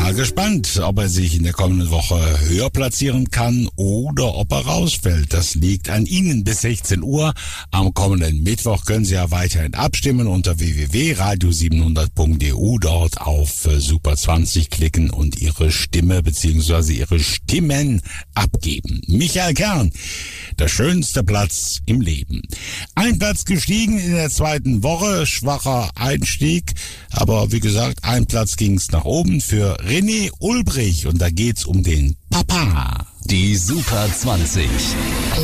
mal gespannt, ob er sich in der kommenden Woche höher platzieren kann oder ob er rausfällt. Das liegt an Ihnen bis 16 Uhr. Am kommenden Mittwoch können Sie ja weiterhin abstimmen unter www.radio700.eu. Dort auf Super 20 klicken und Ihre Stimme bzw. Ihre Stimmen abgeben. Michael Kern, der schönste Platz im Leben. Ein Platz gestiegen in der zweiten Woche, schwacher Einstieg, aber wie gesagt, ein Platz ging's nach oben für René Ulbrich und da geht's um den Papa. Die Super 20.